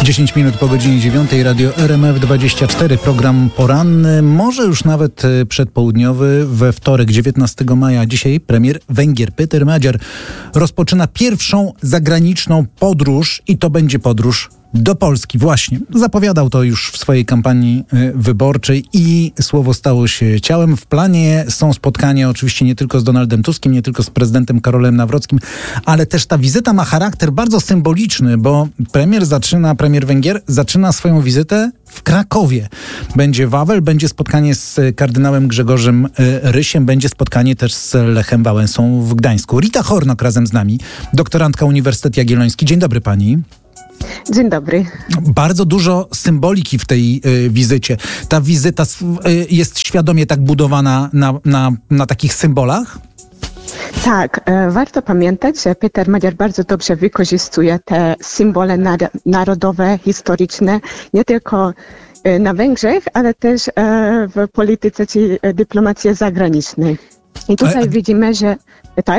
10 minut po godzinie 9, Radio RMF24, program poranny, może już nawet przedpołudniowy, we wtorek 19 maja. Dzisiaj premier Węgier Péter Magyar rozpoczyna pierwszą zagraniczną podróż i to będzie podróż do Polski. Właśnie. Zapowiadał to już w swojej kampanii wyborczej i słowo stało się ciałem. W planie są spotkania oczywiście nie tylko z Donaldem Tuskiem, nie tylko z prezydentem Karolem Nawrockim, ale też ta wizyta ma charakter bardzo symboliczny, bo premier Węgier zaczyna swoją wizytę w Krakowie. Będzie Wawel, będzie spotkanie z kardynałem Grzegorzem Rysiem, będzie spotkanie też z Lechem Wałęsą w Gdańsku. Rita Hornok razem z nami, doktorantka Uniwersytet Jagielloński. Dzień dobry pani. Dzień dobry. Bardzo dużo symboliki w tej wizycie. Ta wizyta jest świadomie tak budowana na takich symbolach? Tak, warto pamiętać, że Péter Magyar bardzo dobrze wykorzystuje te symbole narodowe, historyczne, nie tylko na Węgrzech, ale też w polityce czy dyplomacji zagranicznej. I tutaj widzimy, że... Tak?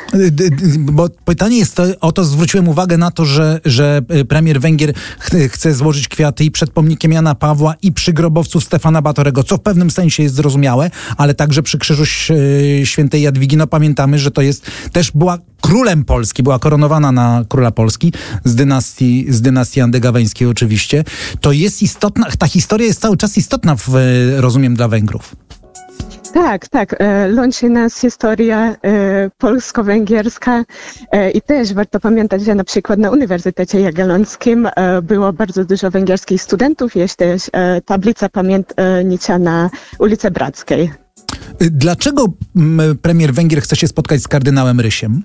Bo pytanie jest o to, zwróciłem uwagę na to, że premier Węgier chce złożyć kwiaty i przed pomnikiem Jana Pawła i przy grobowcu Stefana Batorego, co w pewnym sensie jest zrozumiałe, ale także przy krzyżu świętej Jadwigi. No pamiętamy, że to jest, też była królem Polski, była koronowana na króla Polski z dynastii Andegaweńskiej oczywiście. To jest istotna, ta historia jest cały czas istotna, rozumiem, dla Węgrów. Tak. Łączy nas historia polsko-węgierska i też warto pamiętać, że na przykład na Uniwersytecie Jagiellońskim było bardzo dużo węgierskich studentów. Jest też tablica pamiętnicza na ulicy Brackiej. Dlaczego premier Węgier chce się spotkać z kardynałem Rysiem?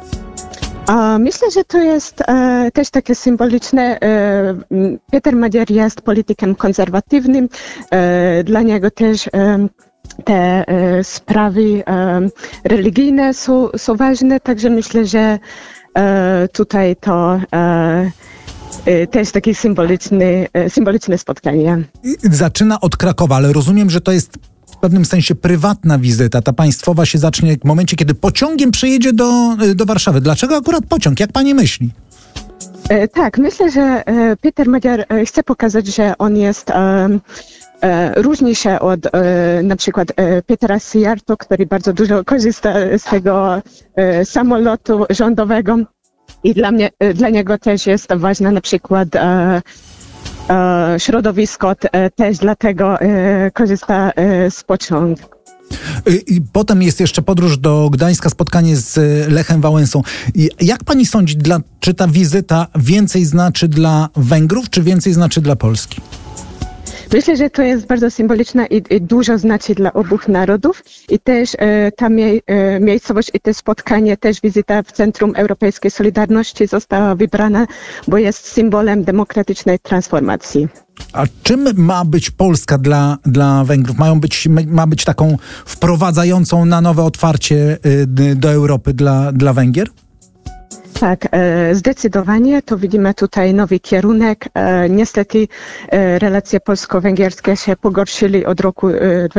Myślę, że to jest też takie symboliczne. Péter Magyar jest politykiem konserwatywnym. Dla niego też te sprawy religijne są ważne, także myślę, że tutaj to też takie symboliczne spotkanie. Zaczyna od Krakowa, ale rozumiem, że to jest w pewnym sensie prywatna wizyta. Ta państwowa się zacznie w momencie, kiedy pociągiem przyjedzie do Warszawy. Dlaczego akurat pociąg? Jak pani myśli? Tak, myślę, że Péter Magyar chce pokazać, że on jest... różni się od na przykład Pétera Szijjártó, który bardzo dużo korzysta z tego samolotu rządowego i dla niego też jest ważne na przykład środowisko, też dlatego korzysta z pociągu. I potem jest jeszcze podróż do Gdańska, spotkanie z Lechem Wałęsą. Jak pani sądzi, czy ta wizyta więcej znaczy dla Węgrów, czy więcej znaczy dla Polski? Myślę, że to jest bardzo symboliczne i dużo znaczy dla obu narodów i też ta miejscowość i to spotkanie, też wizyta w Centrum Europejskiej Solidarności została wybrana, bo jest symbolem demokratycznej transformacji. A czym ma być Polska dla Węgrów? Ma być taką wprowadzającą na nowe otwarcie do Europy dla Węgier? Tak, zdecydowanie. To widzimy tutaj nowy kierunek. Niestety relacje polsko-węgierskie się pogorszyły od roku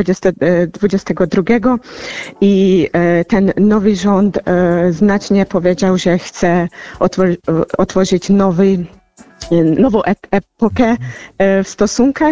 2022 i ten nowy rząd znacznie powiedział, że chce otworzyć nową epokę w stosunkach.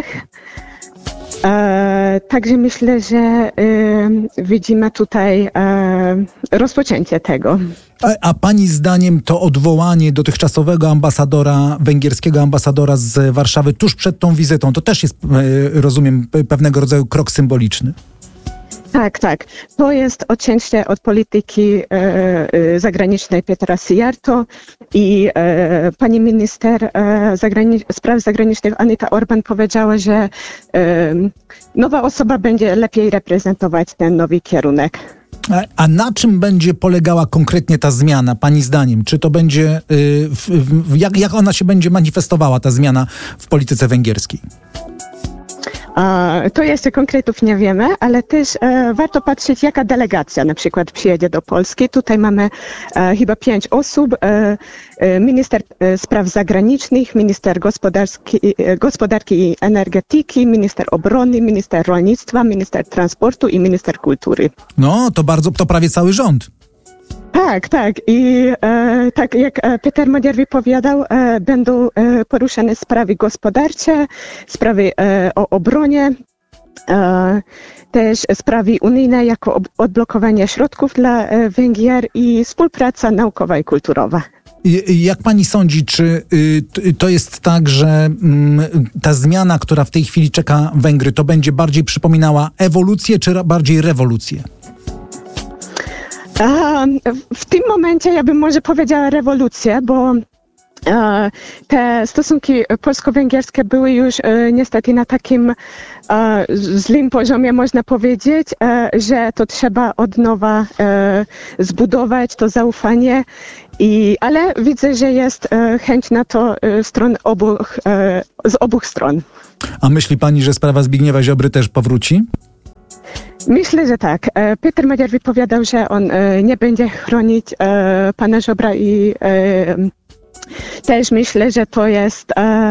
Także myślę, że widzimy tutaj rozpoczęcie tego. A pani zdaniem to odwołanie dotychczasowego węgierskiego ambasadora z Warszawy tuż przed tą wizytą, to też jest, rozumiem, pewnego rodzaju krok symboliczny? Tak. To jest odcięcie od polityki zagranicznej Pétera Szijjártó i pani minister spraw zagranicznych Anita Orban powiedziała, że nowa osoba będzie lepiej reprezentować ten nowy kierunek. A na czym będzie polegała konkretnie ta zmiana, pani zdaniem? Czy to będzie, jak ona się będzie manifestowała, ta zmiana w polityce węgierskiej? To jeszcze konkretów nie wiemy, ale też warto patrzeć, jaka delegacja na przykład przyjedzie do Polski. Tutaj mamy chyba 5 osób. Minister spraw zagranicznych, minister gospodarki i energetyki, minister obrony, minister rolnictwa, minister transportu i minister kultury. No, to prawie cały rząd. Tak, tak. I tak jak Peter Magyar wypowiadał, będą poruszane sprawy gospodarcze, sprawy o obronie, też sprawy unijne jako odblokowanie środków dla Węgier i współpraca naukowa i kulturowa. Jak pani sądzi, czy to jest tak, że ta zmiana, która w tej chwili czeka Węgry, to będzie bardziej przypominała ewolucję, czy bardziej rewolucję? W tym momencie ja bym może powiedziała rewolucję, bo te stosunki polsko-węgierskie były już niestety na takim złym poziomie, można powiedzieć, że to trzeba od nowa zbudować to zaufanie. Ale widzę, że jest chęć na to z obu stron. A myśli pani, że sprawa Zbigniewa Ziobry też powróci? Myślę, że tak. Peter Magyar wypowiadał, że on nie będzie chronić pana Ziobra i też myślę, że to jest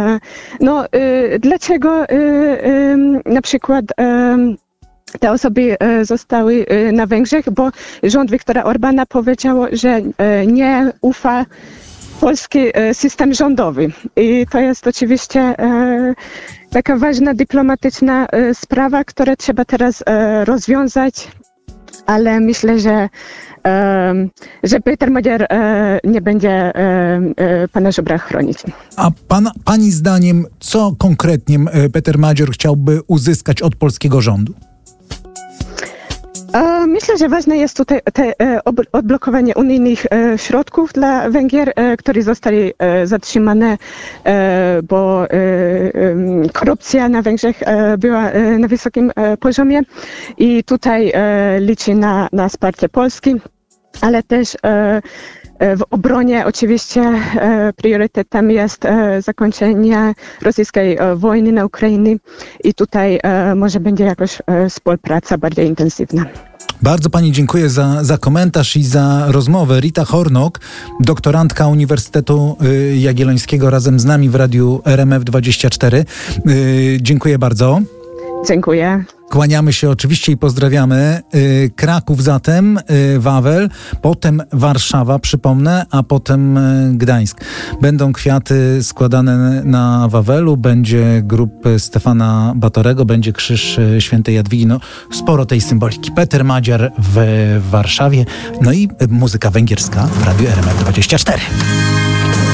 dlaczego na przykład te osoby zostały na Węgrzech, bo rząd Viktora Orbána powiedział, że nie ufa polski system rządowy. I to jest oczywiście taka ważna dyplomatyczna sprawa, którą trzeba teraz rozwiązać, ale myślę, że Peter Magyar nie będzie pana Ziobra chronić. A pani zdaniem, co konkretnie Peter Magyar chciałby uzyskać od polskiego rządu? Myślę, że ważne jest tutaj odblokowanie unijnych środków dla Węgier, które zostały zatrzymane, bo korupcja na Węgrzech była na wysokim poziomie i tutaj liczy na wsparcie Polski, ale też w obronie oczywiście priorytetem jest zakończenie rosyjskiej wojny na Ukrainie i tutaj może będzie jakoś współpraca bardziej intensywna. Bardzo pani dziękuję za komentarz i za rozmowę. Rita Hornok, doktorantka Uniwersytetu Jagiellońskiego, razem z nami w Radiu RMF24. Dziękuję bardzo. Dziękuję. Kłaniamy się oczywiście i pozdrawiamy. Kraków zatem, Wawel, potem Warszawa, przypomnę, a potem Gdańsk. Będą kwiaty składane na Wawelu, będzie grób Stefana Batorego, będzie krzyż świętej Jadwigi. No, sporo tej symboliki. Peter Magyar w Warszawie, no i muzyka węgierska w Radiu RMF24.